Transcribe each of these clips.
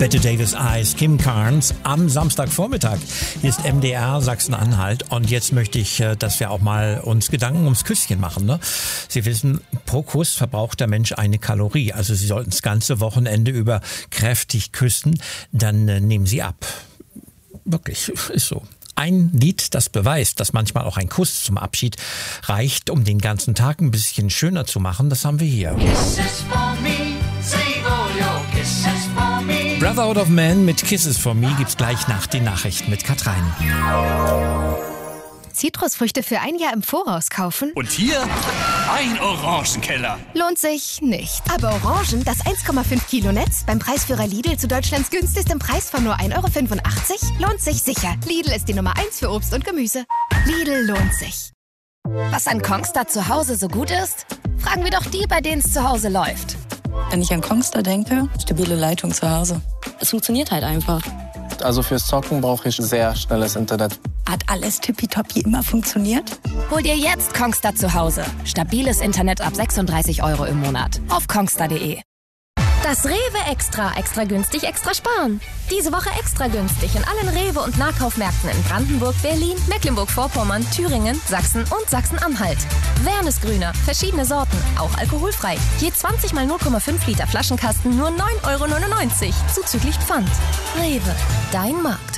Bette Davis Eyes, Kim Carnes am Samstagvormittag. Hier ist MDR Sachsen-Anhalt und jetzt möchte ich, dass wir auch mal uns Gedanken ums Küsschen machen. Ne? Sie wissen, pro Kuss verbraucht der Mensch eine Kalorie. Also Sie sollten das ganze Wochenende über kräftig küssen, dann nehmen Sie ab. Wirklich, ist so. Ein Lied, das beweist, dass manchmal auch ein Kuss zum Abschied reicht, um den ganzen Tag ein bisschen schöner zu machen, das haben wir hier. Kisses for me, save all your kisses for me. Brotherhood of Man mit Kisses for Me gibt's gleich nach den Nachrichten mit Katrein. Zitrusfrüchte für ein Jahr im Voraus kaufen? Und hier ein Orangenkeller. Lohnt sich nicht. Aber Orangen, das 1,5 Kilo Netz, beim Preisführer Lidl zu Deutschlands günstigstem Preis von nur 1,85 € lohnt sich sicher. Lidl ist die Nummer 1 für Obst und Gemüse. Lidl lohnt sich. Was an Kongstar zu Hause so gut ist? Fragen wir doch die, bei denen es zu Hause läuft. Wenn ich an Kongstar denke, stabile Leitung zu Hause. Es funktioniert halt einfach. Also fürs Zocken brauche ich sehr schnelles Internet. Hat alles tippitoppi immer funktioniert? Hol dir jetzt Kongstar zu Hause. Stabiles Internet ab 36 € im Monat. Auf kongstar.de. Das Rewe Extra. Extra günstig, extra sparen. Diese Woche extra günstig in allen Rewe- und Nahkaufmärkten in Brandenburg, Berlin, Mecklenburg-Vorpommern, Thüringen, Sachsen und Sachsen-Anhalt. Wernesgrüner, verschiedene Sorten, auch alkoholfrei. Je 20 mal 0,5 Liter Flaschenkasten nur 9,99 € zuzüglich Pfand. Rewe, dein Markt.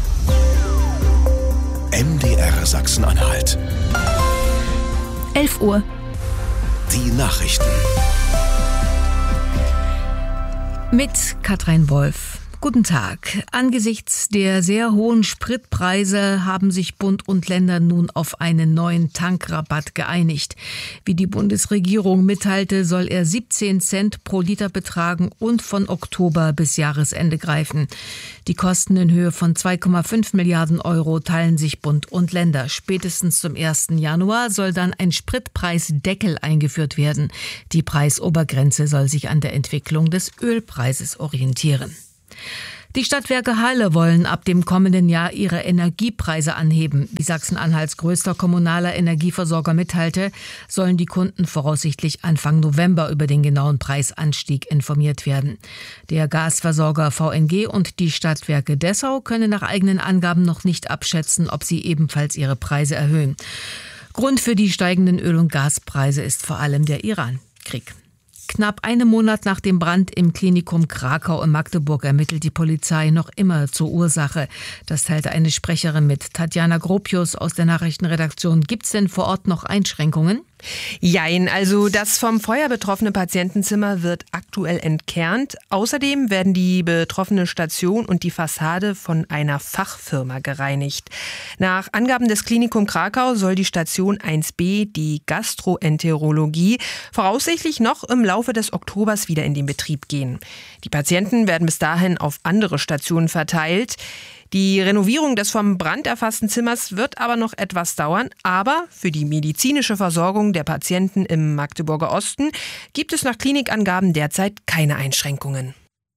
MDR Sachsen-Anhalt. 11 Uhr. Die Nachrichten. Mit Katrein Wolf. Guten Tag. Angesichts der sehr hohen Spritpreise haben sich Bund und Länder nun auf einen neuen Tankrabatt geeinigt. Wie die Bundesregierung mitteilte, soll er 17 Cent pro Liter betragen und von Oktober bis Jahresende greifen. Die Kosten in Höhe von 2,5 Milliarden € teilen sich Bund und Länder. Spätestens zum 1. Januar soll dann ein Spritpreisdeckel eingeführt werden. Die Preisobergrenze soll sich an der Entwicklung des Ölpreises orientieren. Die Stadtwerke Halle wollen ab dem kommenden Jahr ihre Energiepreise anheben. Wie Sachsen-Anhalts größter kommunaler Energieversorger mitteilte, sollen die Kunden voraussichtlich Anfang November über den genauen Preisanstieg informiert werden. Der Gasversorger VNG und die Stadtwerke Dessau können nach eigenen Angaben noch nicht abschätzen, ob sie ebenfalls ihre Preise erhöhen. Grund für die steigenden Öl- und Gaspreise ist vor allem der Iran-Krieg. Knapp einen Monat nach dem Brand im Klinikum Krakau in Magdeburg ermittelt die Polizei noch immer zur Ursache. Das teilte eine Sprecherin mit. Tatjana Gropius aus der Nachrichtenredaktion. Gibt es denn vor Ort noch Einschränkungen? Jein, also das vom Feuer betroffene Patientenzimmer wird aktuell entkernt. Außerdem werden die betroffene Station und die Fassade von einer Fachfirma gereinigt. Nach Angaben des Klinikum Krakau soll die Station 1b, die Gastroenterologie, voraussichtlich noch im Laufe des Oktobers wieder in den Betrieb gehen. Die Patienten werden bis dahin auf andere Stationen verteilt. Die Renovierung des vom Brand erfassten Zimmers wird aber noch etwas dauern. Aber für die medizinische Versorgung der Patienten im Magdeburger Osten gibt es nach Klinikangaben derzeit keine Einschränkungen.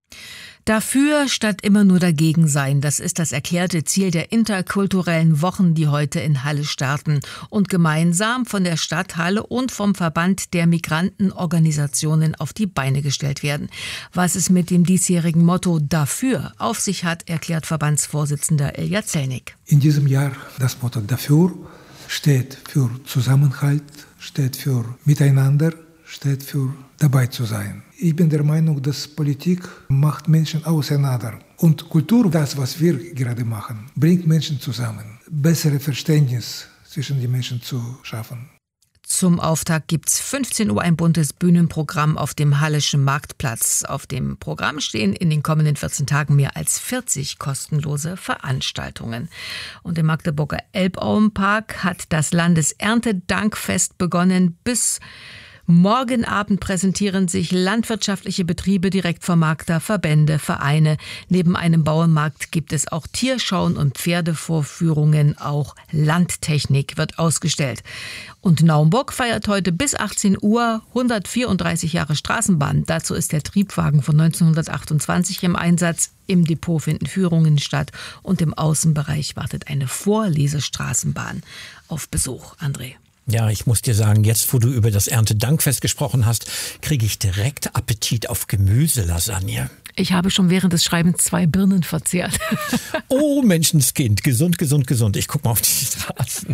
Dafür statt immer nur dagegen sein, das ist das erklärte Ziel der interkulturellen Wochen, die heute in Halle starten und gemeinsam von der Stadt Halle und vom Verband der Migrantenorganisationen auf die Beine gestellt werden. Was es mit dem diesjährigen Motto Dafür auf sich hat, erklärt Verbandsvorsitzender Ilja Zellnig. In diesem Jahr das Motto Dafür steht für Zusammenhalt, steht für Miteinander, steht für dabei zu sein. Ich bin der Meinung, dass Politik macht Menschen auseinander. Und Kultur, das, was wir gerade machen, bringt Menschen zusammen. Bessere Verständnis zwischen den Menschen zu schaffen. Zum Auftakt gibt's 15 Uhr ein buntes Bühnenprogramm auf dem Halleschen Marktplatz. Auf dem Programm stehen in den kommenden 14 Tagen mehr als 40 kostenlose Veranstaltungen. Und im Magdeburger Elbauenpark hat das Landeserntedankfest begonnen. Bis morgen Abend präsentieren sich landwirtschaftliche Betriebe, Direktvermarkter, Verbände, Vereine. Neben einem Bauernmarkt gibt es auch Tierschauen und Pferdevorführungen. Auch Landtechnik wird ausgestellt. Und Naumburg feiert heute bis 18 Uhr 134 Jahre Straßenbahn. Dazu ist der Triebwagen von 1928 im Einsatz. Im Depot finden Führungen statt und im Außenbereich wartet eine Vorlesestraßenbahn auf Besuch. André. Ja, ich muss dir sagen, jetzt wo du über das Erntedankfest gesprochen hast, kriege ich direkt Appetit auf Gemüselasagne. Ich habe schon während des Schreibens 2 Birnen verzehrt. Oh, Menschenskind, gesund, gesund, gesund. Ich guck mal auf die Straßen.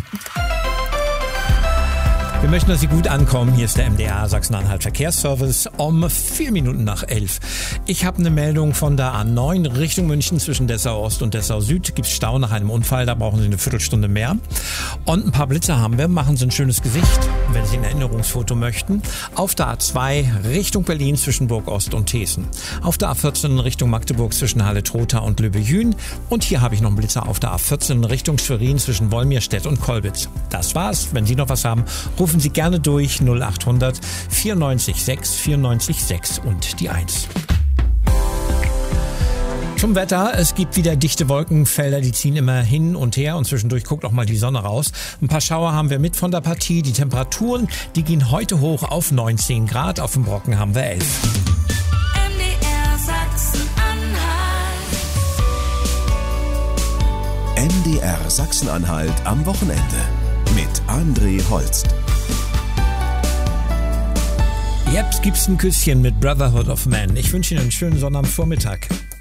Wir möchten, dass Sie gut ankommen. Hier ist der MDR Sachsen-Anhalt Verkehrsservice um 4 Minuten nach 11. Ich habe eine Meldung von der A9 Richtung München zwischen Dessau Ost und Dessau Süd. Gibt es Stau nach einem Unfall, da brauchen Sie eine Viertelstunde mehr. Und ein paar Blitzer haben wir. Machen Sie ein schönes Gesicht, wenn Sie ein Erinnerungsfoto möchten. Auf der A2 Richtung Berlin zwischen Burg Ost und Thesen. Auf der A14 Richtung Magdeburg zwischen Halle-Trotha und Lübbe-Jühn. Und hier habe ich noch einen Blitzer auf der A14 Richtung Schwerin zwischen Wolmirstedt und Kolbitz. Das war's. Wenn Sie noch was haben, rufen Sie gerne durch 0800 94 6 94 6 und die 1. Zum Wetter, es gibt wieder dichte Wolkenfelder, die ziehen immer hin und her und zwischendurch guckt auch mal die Sonne raus. Ein paar Schauer haben wir mit von der Partie. Die Temperaturen, die gehen heute hoch auf 19 Grad, auf dem Brocken haben wir 11. MDR Sachsen-Anhalt. MDR Sachsen-Anhalt am Wochenende mit André Holst. Jetzt gibt's ein Küsschen mit Brotherhood of Man. Ich wünsche Ihnen einen schönen Sonnabendvormittag.